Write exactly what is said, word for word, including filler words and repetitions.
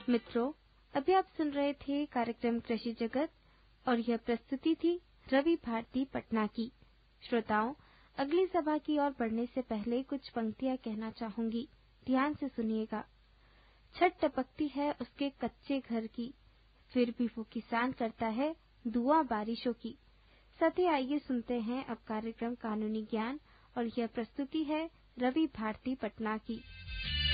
मित्रों, अभी आप सुन रहे थे कार्यक्रम कृषि जगत और यह प्रस्तुति थी रवि भारती पटना की। श्रोताओं, अगली सभा की ओर बढ़ने से पहले कुछ पंक्तियां कहना चाहूंगी, ध्यान से सुनिएगा। छत टपकती है उसके कच्चे घर की, फिर भी वो किसान करता है दुआ बारिशों की। साथ ही आइए सुनते हैं अब कार्यक्रम कानूनी ज्ञान और यह प्रस्तुति है रवि भारती पटना की।